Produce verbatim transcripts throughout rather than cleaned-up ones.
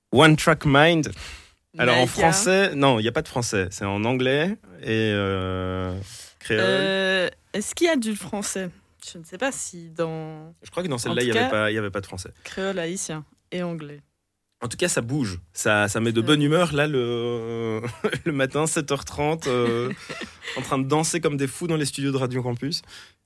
One Track Mind. Alors en Naïka. français, non, il n'y a pas de français. C'est en anglais et euh, créole. Euh, Est-ce qu'il y a du français? Je ne sais pas si dans Je crois que dans celle-là, en il n'y tout avait, cas- pas- il y avait pas de français. créole haïtien et anglais. En tout cas, ça bouge. Ça, ça met de bonne humeur, là, le, le matin, sept heures trente, euh, en train de danser comme des fous dans les studios de Radio Campus.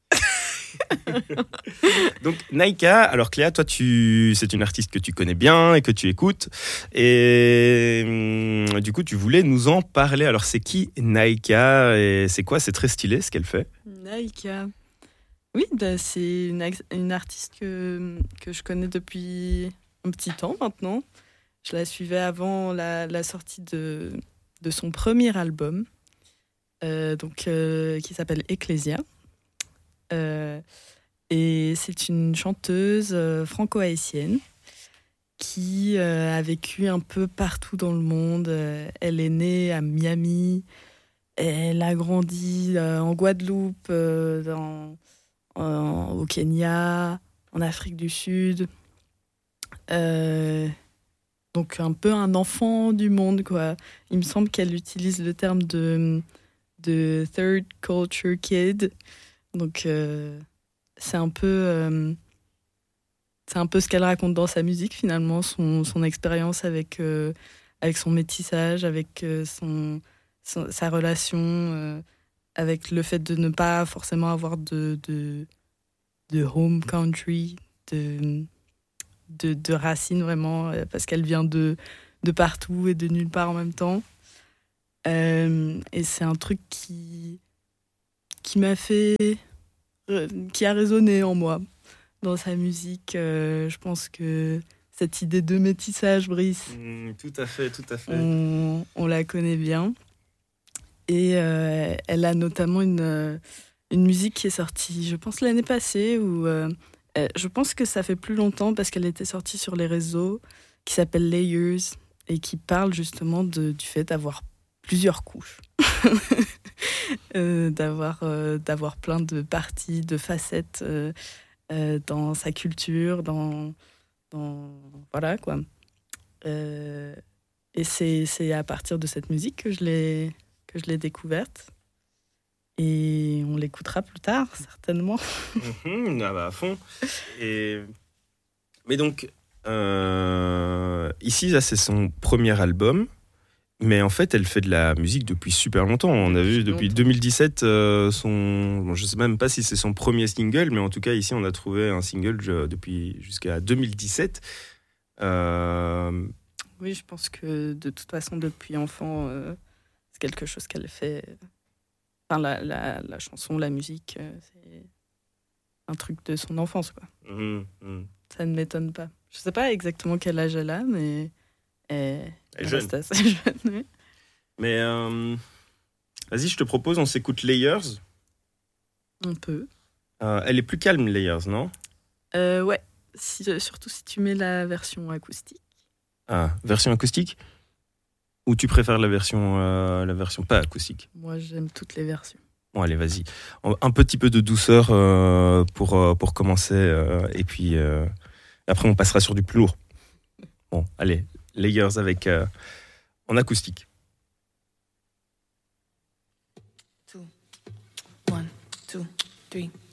Donc, Naïka, alors Cléa, toi, tu, c'est une artiste que tu connais bien et que tu écoutes. Et hum, du coup, tu voulais nous en parler. Alors, c'est qui Naïka et c'est quoi? C'est très stylé ce qu'elle fait. Naïka. Oui, bah, c'est une, ex- une artiste que, que je connais depuis un petit temps maintenant. Je la suivais avant la, la sortie de, de son premier album, euh, donc, euh, qui s'appelle Ecclesia. Euh, et c'est une chanteuse euh, franco-haïtienne qui euh, a vécu un peu partout dans le monde. Euh, elle est née à Miami, elle a grandi euh, en Guadeloupe, euh, dans, en- au Kenya, en Afrique du Sud. Euh, donc un peu un enfant du monde, quoi. Il me semble qu'elle utilise le terme de, de third culture kid. Donc euh, c'est un peu euh, c'est un peu ce qu'elle raconte dans sa musique finalement, son, son expérience avec, euh, avec son métissage, avec euh, son, son- sa relation, euh, avec le fait de ne pas forcément avoir de, de, de home country, de, de, de racines vraiment, euh, parce qu'elle vient de, de partout et de nulle part en même temps. Euh, et c'est un truc qui, qui m'a fait... euh, qui a résonné en moi dans sa musique. Euh, je pense que cette idée de métissage, Brice, Mm, tout à fait, tout à fait. on, on la connaît bien. Et euh, elle a notamment une, euh, une musique qui est sortie, je pense, l'année passée, où euh, euh, je pense que ça fait plus longtemps parce qu'elle était sortie sur les réseaux, qui s'appelle Layers et qui parle justement de, du fait d'avoir plusieurs couches. Euh, d'avoir, euh, d'avoir plein de parties, de facettes euh, euh, dans sa culture, dans, dans voilà quoi. Euh, et c'est, c'est à partir de cette musique que je l'ai, que je l'ai découverte. Et on l'écoutera plus tard, certainement. Mhm, ah bah à fond. Et... Mais donc, euh, ici, là, c'est son premier album. Mais en fait, elle fait de la musique depuis super longtemps. On a vu Depuis depuis longtemps. deux mille dix-sept euh, son. Bon, je sais même pas si c'est son premier single, mais en tout cas, ici, on a trouvé un single je- depuis jusqu'à deux mille dix-sept. Euh, Oui, je pense que de toute façon, depuis enfant, euh, c'est quelque chose qu'elle fait. Enfin, la, la, la chanson, la musique, euh, c'est un truc de son enfance, quoi. mhm, mhm. Ça ne m'étonne pas. Je sais pas exactement quel âge elle a, mais elle, Elle est elle jeune. reste assez jeune. Oui. Mais euh, vas-y, je te propose, on s'écoute Layers. Un peu. Euh, elle est plus calme, Layers, non? Euh, ouais, si, euh, surtout si tu mets la version acoustique. Ah, version acoustique? Ou tu préfères la version, euh, la version pas acoustique? Moi, j'aime toutes les versions. Bon, allez, vas-y. Un petit peu de douceur euh, pour, euh, pour commencer. euh, et puis euh, après, on passera sur du plus lourd. Bon, allez, Layers avec, euh, en acoustique. Two, one, two, three.